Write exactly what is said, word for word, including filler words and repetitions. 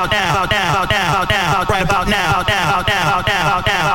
about now, about now, about now, about now, right about now, about now, about now, about now, about now.